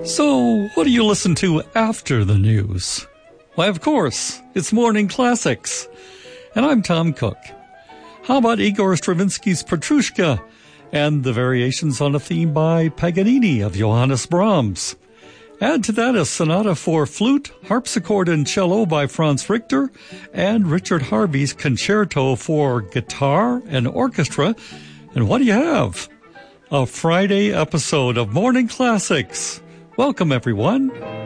So, what do you listen to after the news? Why, of course, it's Morning Classics. And I'm Tom Cook. How about Igor Stravinsky's Petrushka and the variations on a theme by Paganini of Johannes Brahms? Add to that a sonata for flute, harpsichord, and cello by Franz Richter, and Richard Harvey's concerto for guitar and orchestra. And what do you have? A Friday episode of Morning Classics. Welcome, everyone.